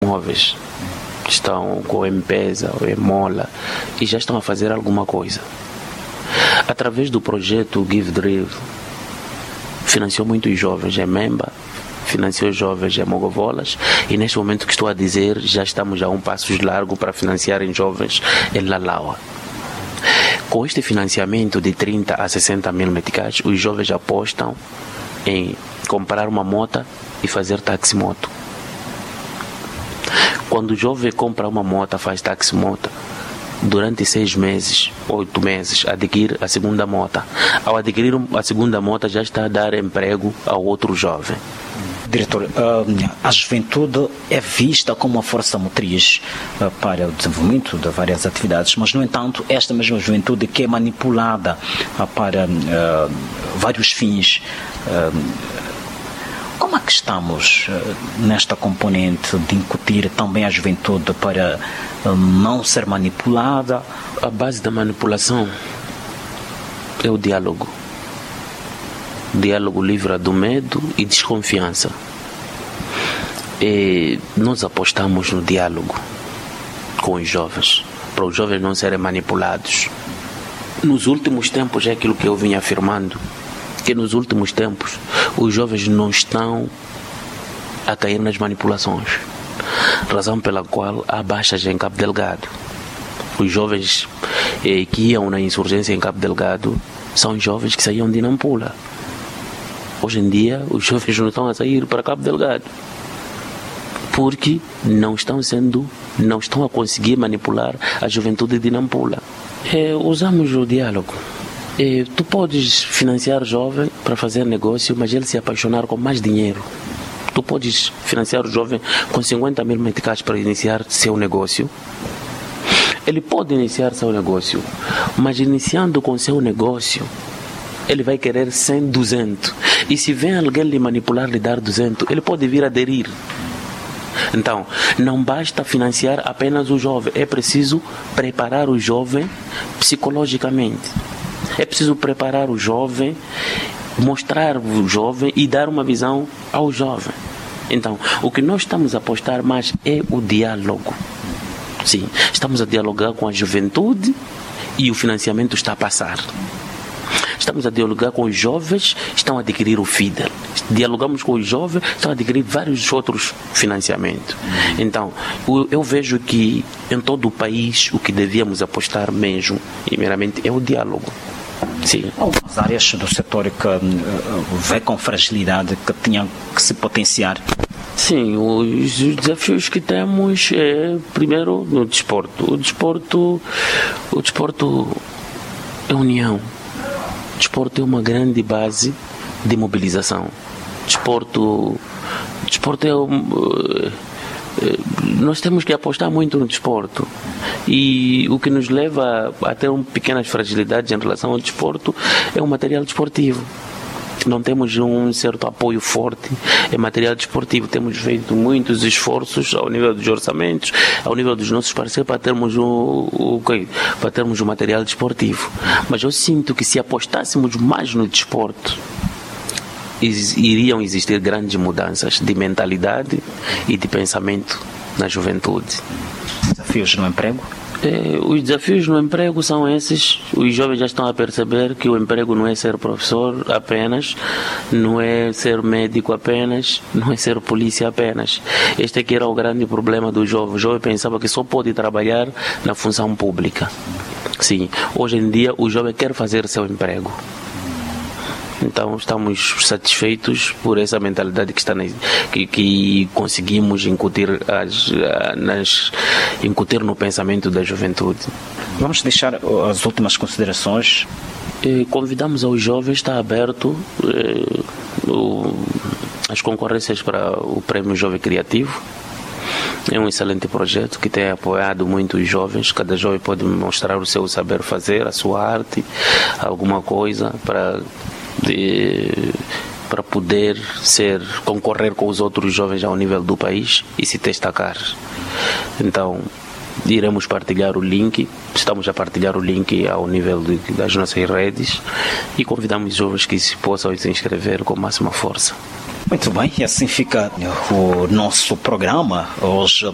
móveis, estão com o M-Pesa, o Emola, e já estão a fazer alguma coisa. Através do projeto Give Drive, financiou muitos jovens em Memba, financiou jovens em Mogovolas, e neste momento que estou a dizer, já estamos a um passo largo para financiar em jovens em Lalaua. Com este financiamento de 30 a 60 mil meticais, os jovens apostam em comprar uma moto e fazer táxi-moto. Quando o jovem compra uma moto, faz táxi-moto, durante 6 meses, 8 meses, adquire a segunda moto. Ao adquirir a segunda moto, já está a dar emprego ao outro jovem. Diretor, a juventude é vista como uma força motriz para o desenvolvimento de várias atividades, mas, no entanto, esta mesma juventude que é manipulada para vários fins. Como é que estamos nesta componente de incutir também a juventude para não ser manipulada? A base da manipulação é o diálogo. O diálogo livra do medo e desconfiança. E nós apostamos no diálogo com os jovens, para os jovens não serem manipulados. Nos últimos tempos, é aquilo que eu vinha afirmando, que nos últimos tempos os jovens não estão a cair nas manipulações, razão pela qual há baixas em Cabo Delgado. Os jovens que iam na insurgência em Cabo Delgado são jovens que saíam de Nampula. Hoje em dia os jovens não estão a sair para Cabo Delgado porque não estão a conseguir manipular a juventude de Nampula. Usamos o diálogo. Tu podes financiar o jovem para fazer negócio, mas ele se apaixonar com mais dinheiro. Tu podes financiar o jovem com 50 mil meticais para iniciar seu negócio. Ele pode iniciar seu negócio, mas iniciando com seu negócio, ele vai querer 100, 200. E se vem alguém lhe manipular, lhe dar 200, ele pode vir aderir. Então, não basta financiar apenas o jovem, é preciso preparar o jovem psicologicamente. É preciso preparar o jovem, mostrar o jovem e dar uma visão ao jovem. Então, o que nós estamos a apostar mais é o diálogo. Sim, estamos a dialogar com a juventude e o financiamento está a passar. Estamos a dialogar com os jovens, estão a adquirir o FIDEL. Dialogamos com os jovens, estão a adquirir vários outros financiamentos. Então, eu vejo que em todo o país o que devíamos apostar mesmo, primeiramente, é o diálogo. Sim. Algumas áreas do setor que vê com fragilidade, que tinham que se potenciar. Sim, os desafios que temos é, primeiro, no desporto. O desporto é união. O desporto é uma grande base de mobilização. Desporto é nós temos que apostar muito no desporto, e o que nos leva a ter pequenas fragilidades em relação ao desporto é o material desportivo. Não temos um certo apoio forte em material desportivo. Temos feito muitos esforços ao nível dos orçamentos, ao nível dos nossos parceiros, para termos o material desportivo. Mas eu sinto que se apostássemos mais no desporto, iriam existir grandes mudanças de mentalidade e de pensamento na juventude. Desafios no emprego? Os desafios no emprego são esses. Os jovens já estão a perceber que o emprego não é ser professor apenas, não é ser médico apenas, não é ser polícia apenas. Este aqui era o grande problema do jovem. O jovem pensava que só pode trabalhar na função pública. Sim, hoje em dia o jovem quer fazer seu emprego. Então estamos satisfeitos por essa mentalidade que conseguimos incutir no pensamento da juventude. Vamos deixar as últimas considerações. Convidamos aos jovens, está aberto as concorrências para o Prêmio Jovem Criativo. É um excelente projeto que tem apoiado muitos jovens. Cada jovem pode mostrar o seu saber fazer, a sua arte, alguma coisa para poder concorrer com os outros jovens ao nível do país e se destacar. Então, iremos partilhar o link, estamos a partilhar o link ao nível das nossas redes, e convidamos os jovens que possam se inscrever com máxima força. Muito bem, e assim fica o nosso programa hoje